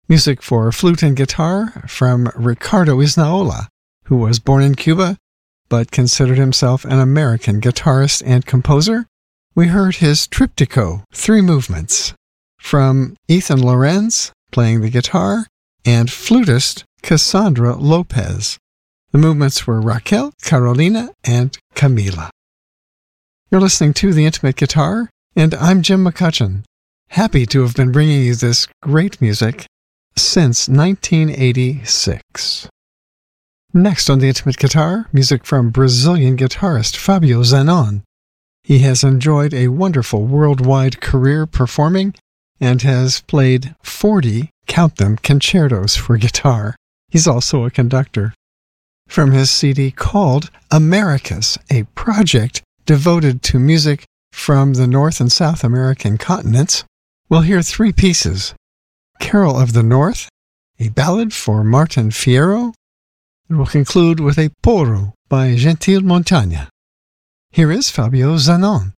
Music for flute and guitar from Ricardo Isnaola, who was born in Cuba but considered himself an American guitarist and composer. We heard his Triptycho, 3 movements, from Ethan Lorenz, playing the guitar, and flutist Cassandra Lopez. The movements were Raquel, Carolina, and Camila. You're listening to The Intimate Guitar, and I'm Jim McCutcheon, happy to have been bringing you this great music since 1986. Next on The Intimate Guitar, music from Brazilian guitarist Fabio Zanon. He has enjoyed a wonderful worldwide career performing and has played 40, count them, concertos for guitar. He's also a conductor. From his CD called Americas, a project devoted to music from the North and South American continents, we'll hear 3 pieces. Carol of the North, a ballad for Martin Fierro, and we'll conclude with a Porro by Gentil Montagne. Here is Fabio Zanon.